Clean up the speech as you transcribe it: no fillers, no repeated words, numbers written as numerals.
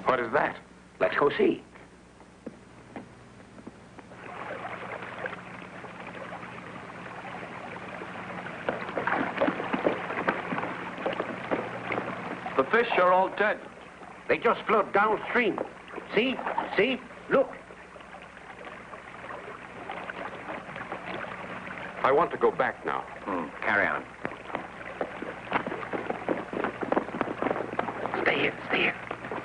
What is that? Let's go see. The fish are all dead. They just float downstream. See? See? Look. I want to go back now. Carry on. Stay here. Stay here.